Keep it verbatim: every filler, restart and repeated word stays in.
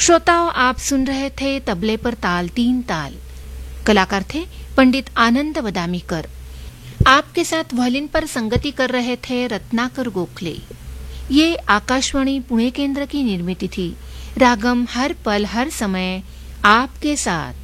श्रोताओं, आप सुन रहे थे तबले पर ताल तीन ताल। कलाकार थे पंडित आनंद वदामीकर। आपके साथ वायलिन पर संगति कर रहे थे रत्नाकर गोखले। ये आकाशवाणी पुणे केंद्र की निर्मित थी। रागम हर पल हर समय आपके साथ।